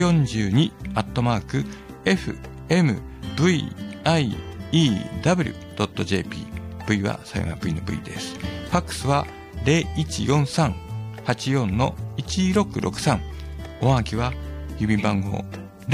42-fmview.jp。 V はさよなら V の V です。ファックスは 0143-84-1663。おはがきは郵便番号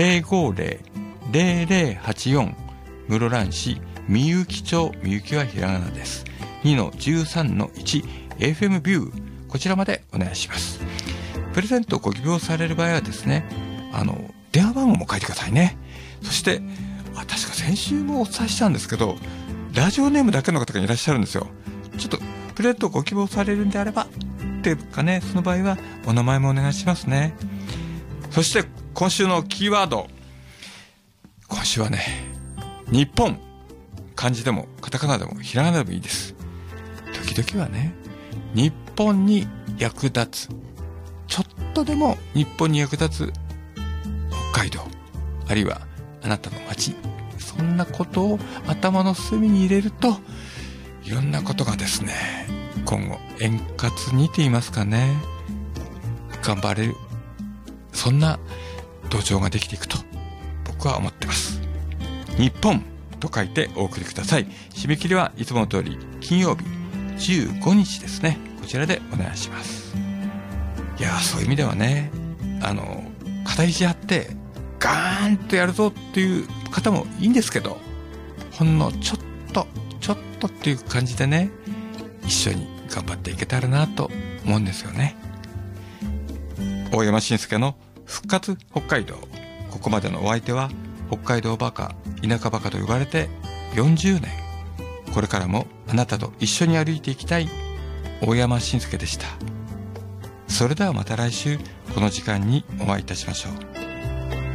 050-0084 室蘭市みゆき町、みゆきはひらがなです。2-13-1 FM ビュー、こちらまでお願いします。プレゼントをご希望される場合はですね、電話番号も書いてくださいね。そして確か先週もお伝えしたんですけど、ラジオネームだけの方がいらっしゃるんですよ。ちょっとプレゼントをご希望されるんであればっていうかね、その場合はお名前もお願いしますね。そして今週のキーワード、今週はね、日本、漢字でもカタカナでもひらがなでもいいです。時々はね、日本に役立つ、ちょっとでも日本に役立つ北海道、あるいはあなたの街、そんなことを頭の隅に入れると、いろんなことがですね、今後円滑にと言いますかね、頑張れる、そんな土壌ができていくと僕は思ってます。日本と書いてお送りください。締め切りはいつもの通り金曜日15日ですね。こちらでお願いします。いや、そういう意味ではね、肩肘張ってガーンとやるぞっていう方もいいんですけど、ほんのちょっとっていう感じでね、一緒に頑張っていけたらなと思うんですよね。大山伸介の復活北海道。ここまでのお相手は北海道バカ、田舎バカと呼ばれて40年。これからもあなたと一緒に歩いていきたい大山伸介でした。それではまた来週この時間にお会いいたしましょう。